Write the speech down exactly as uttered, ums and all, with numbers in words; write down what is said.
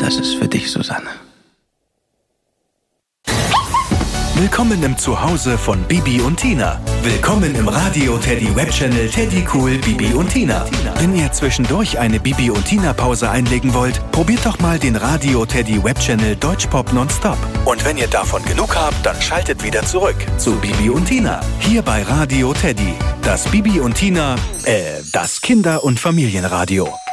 Das ist für dich, Susanne. Willkommen im Zuhause von Bibi und Tina. Willkommen im Radio Teddy Webchannel Teddy Cool Bibi und Tina. Wenn ihr zwischendurch eine Bibi und Tina Pause einlegen wollt, probiert doch mal den Radio Teddy Webchannel Deutschpop Nonstop. Und wenn ihr davon genug habt, dann schaltet wieder zurück zu Bibi und Tina. Hier bei Radio Teddy. Das Bibi und Tina, äh, das Kinder- und Familienradio.